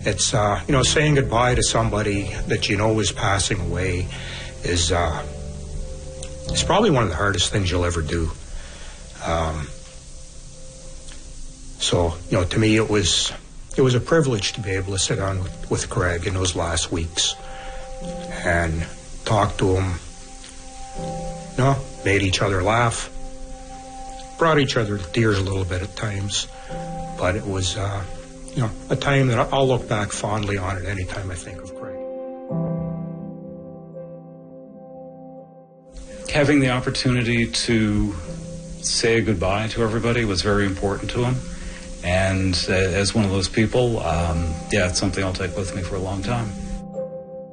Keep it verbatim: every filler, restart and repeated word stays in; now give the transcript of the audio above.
it's, uh, you know, saying goodbye to somebody that you know is passing away is, uh, it's probably one of the hardest things you'll ever do. Um, so, you know, to me it was, it was a privilege to be able to sit down with, with Greg in those last weeks and talk to him, you know, made each other laugh, brought each other to tears a little bit at times, but it was, uh, you know, a time that I'll look back fondly on it anytime I think of Greg. Having the opportunity to say goodbye to everybody was very important to him, and uh, as one of those people, um, yeah, it's something I'll take with me for a long time.